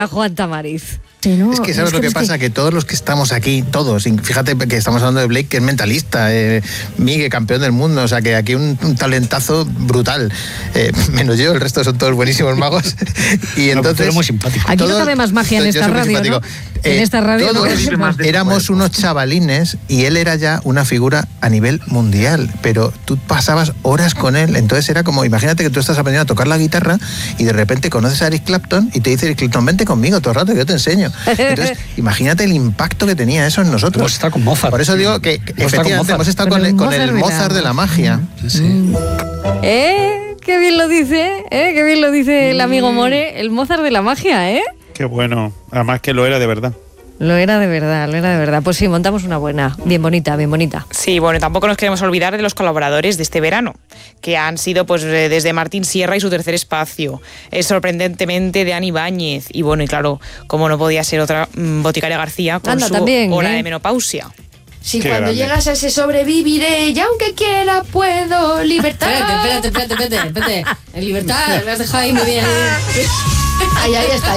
Juan Tamariz. Es que ¿sabes lo que pasa? Que todos los que estamos aquí, todos, fíjate que estamos hablando de Blake, que es mentalista, Miguel, campeón del mundo, o sea que aquí un talentazo brutal, menos yo, el resto son todos buenísimos magos. Y entonces... Pero muy simpático. Aquí no cabe más magia en esta radio, ¿no? En esta radio todos éramos unos chavalines y él era ya una figura a nivel mundial, pero tú pasabas horas con él, entonces era como, imagínate que tú estás aprendiendo a tocar la guitarra y de repente conoces a Eric Clapton y te dice Eric Clapton, vente conmigo todo el rato que yo te enseño. Entonces, imagínate el impacto que tenía eso en nosotros. Hemos estado con Mozart. Por eso digo que efectivamente hemos estado con el Mozart de la magia. Sí. Qué bien lo dice, qué bien lo dice el amigo More, el Mozart de la magia, Qué bueno, además que lo era de verdad. Lo era de verdad. Pues sí, montamos una buena, bien bonita. Sí, bueno, tampoco nos queremos olvidar de los colaboradores de este verano, que han sido pues desde Martín Sierra y su tercer espacio, sorprendentemente de Ani Ibáñez, y bueno, y claro, como no podía ser otra, Boticaria García con su también, hora de menopausia. Si cuando llegas a ese sobreviviré, y aunque quiera puedo, libertad. Espérate. En libertad, me has dejado ahí muy bien. Ahí está.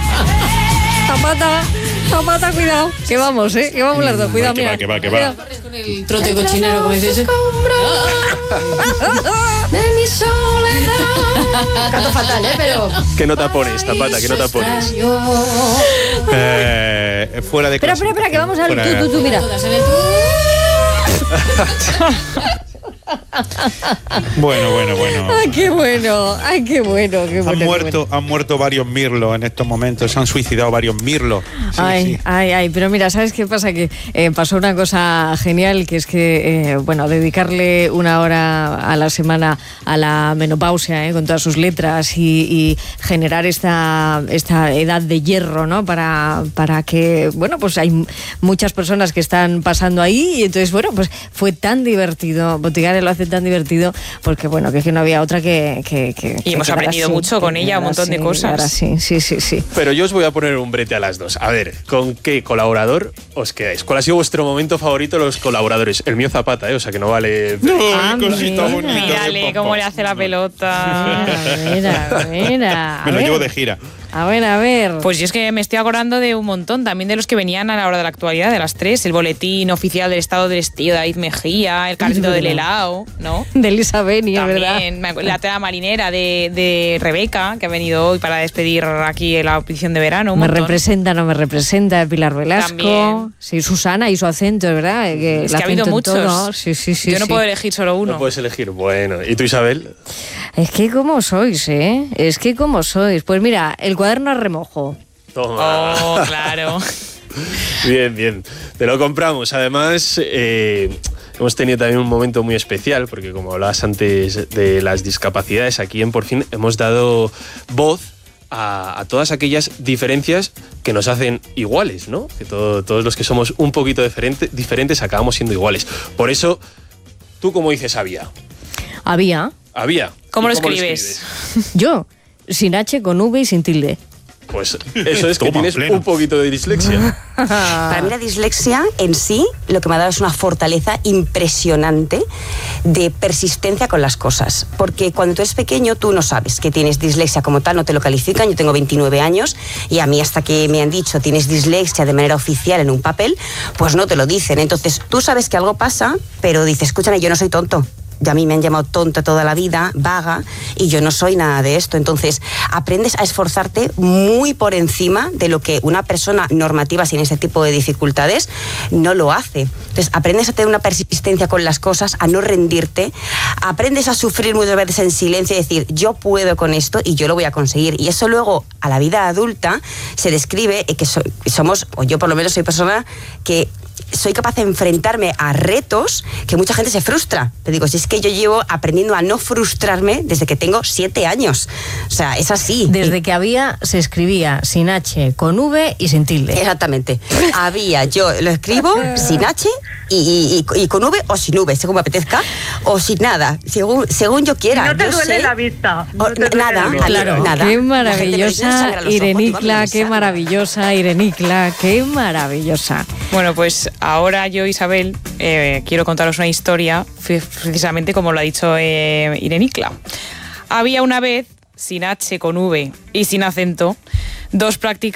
Zapata, cuidado. Que vamos, que vamos las dos, cuidado, mira. Que va. Con el trote cochinero, como dices. De mi soledad. Canto fatal, pero... ¿Qué nota pones, Zapata? ¿Qué nota pones? Fuera de Espera, que vamos a ver. Tú, mira. Bueno. Ay, qué bueno. Han muerto varios mirlos en estos momentos, se han suicidado varios mirlos. Sí. Ay, pero mira, ¿sabes qué pasa? Que pasó una cosa genial, que es que, dedicarle una hora a la semana a la menopausia, con todas sus letras y generar esta edad de hierro, ¿no? Para que, pues hay muchas personas que están pasando ahí y entonces, pues fue tan divertido. Boticaria lo hace tan divertido porque, que es que no había otra que y hemos aprendido mucho con ella, un montón de cosas. Ahora sí. Pero yo os voy a poner un brete a las dos. A ver, ¿con qué colaborador os quedáis? ¿Cuál ha sido vuestro momento favorito de los colaboradores? El mío Zapata, o sea que no vale... Cosita bonita. Mírale cómo le hace la pelota. Mira. Me lo llevo de gira. A ver. Pues yo es que me estoy acordando de un montón, también de los que venían a la hora de la actualidad, de las 3, el boletín oficial del estado del estío de David Mejía, el carrito del helado, ¿no? De Elisa Beni, ¿verdad? La tela marinera de Rebeca, que ha venido hoy para despedir aquí la audición de verano. Me representa, no me representa, Pilar Velasco. También. Sí, Susana y su acento, ¿verdad? Es que ha habido muchos. Sí. Yo no puedo elegir solo uno. No puedes elegir, bueno. ¿Y tú, Isabel? Es que cómo sois, Pues mira, el cuaderno a remojo. Toma. Oh, claro. Bien. Te lo compramos. Además, hemos tenido también un momento muy especial, porque como hablabas antes de las discapacidades, aquí en Por Fin hemos dado voz a todas aquellas diferencias que nos hacen iguales, ¿no? Que todos los que somos un poquito diferentes acabamos siendo iguales. Por eso, ¿tú cómo dices había? Había. ¿Cómo lo escribes? Yo, sin H, con V y sin tilde. Pues eso es que tienes un poquito de dislexia. Para mí la dislexia en sí lo que me ha dado es una fortaleza impresionante de persistencia con las cosas. Porque cuando tú eres pequeño tú no sabes que tienes dislexia como tal, no te lo califican. Yo tengo 29 años y a mí hasta que me han dicho tienes dislexia de manera oficial en un papel, pues no te lo dicen. Entonces tú sabes que algo pasa, pero dices, escúchame, yo no soy tonto. Y a mí me han llamado tonta toda la vida, vaga, y yo no soy nada de esto. Entonces, aprendes a esforzarte muy por encima de lo que una persona normativa sin ese tipo de dificultades no lo hace. Entonces, aprendes a tener una persistencia con las cosas, a no rendirte, aprendes a sufrir muchas veces en silencio y decir, yo puedo con esto y yo lo voy a conseguir. Y eso luego, a la vida adulta, se describe que somos, o yo por lo menos soy persona que soy capaz de enfrentarme a retos que mucha gente se frustra. Te digo, si es que yo llevo aprendiendo a no frustrarme desde que tengo 7 años. O sea, es así. Desde que había, se escribía sin H, con V y sin tilde. Exactamente. Había, yo lo escribo sin H y con V o sin V, según me apetezca, o sin nada, según yo quiera. No te duele la vista. Nada. Qué maravillosa Irenicla, qué maravillosa Irenicla, qué maravillosa. Bueno, pues ahora yo, Isabel, quiero contaros una historia, precisamente como lo ha dicho Irenicla. Había una vez, sin H, con V y sin acento, dos prácticas